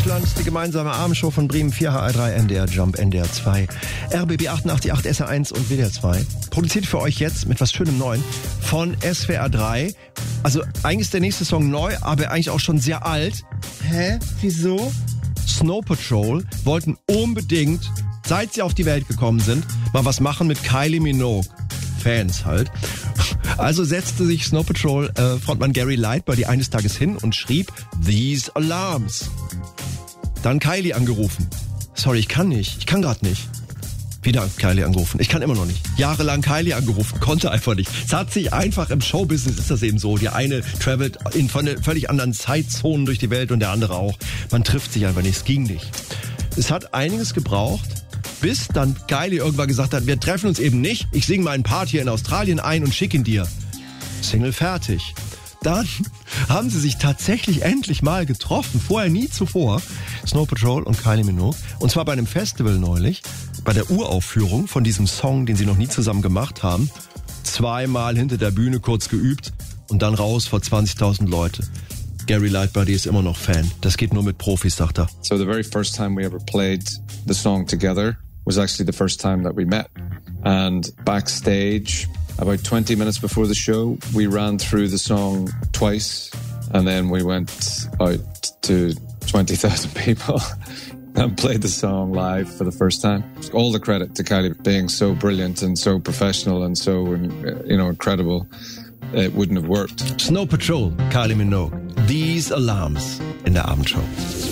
Deutschland, die gemeinsame Abendshow von Bremen 4, HR3, NDR Jump, NDR 2, RBB 888, SR1 und WDR 2. Produziert für euch jetzt mit was schönem Neuen von SWR 3. Also eigentlich ist der nächste Song neu, aber eigentlich auch schon sehr alt. Hä? Wieso? Snow Patrol wollten unbedingt, seit sie auf die Welt gekommen sind, mal was machen mit Kylie Minogue. Fans halt. Also setzte sich Snow Patrol Frontmann Gary Lightbody eines Tages hin und schrieb These Alarms. Dann Kylie angerufen. Sorry, ich kann gerade nicht. Wieder Kylie angerufen. Ich kann immer noch nicht. Jahrelang Kylie angerufen, konnte einfach nicht. Es hat sich einfach im Showbusiness ist das eben so. Die eine travelt in völlig anderen Zeitzonen durch die Welt und der andere auch. Man trifft sich einfach nicht. Es ging nicht. Es hat einiges gebraucht, bis dann Kylie irgendwann gesagt hat, wir treffen uns eben nicht. Ich singe meinen Part hier in Australien ein und schicke ihn dir. Single fertig. Dann haben sie sich tatsächlich endlich mal getroffen. Vorher nie zuvor. Snow Patrol und Kylie Minogue. Und zwar bei einem Festival neulich. Bei der Uraufführung von diesem Song, den sie noch nie zusammen gemacht haben. 2-mal hinter der Bühne kurz geübt und dann raus vor 20.000 Leute. Gary Lightbody ist immer noch Fan. Das geht nur mit Profis, sagt er. So the very first time we ever played the song together was actually the first time that we met. And backstage, about 20 minutes before the show, we ran through the song twice. And then we went out to 20,000 people and played the song live for the first time. All the credit to Kylie being so brilliant and so professional and so, incredible. It wouldn't have worked. Snow Patrol, Kylie Minogue. These Alarms in der Abendshow.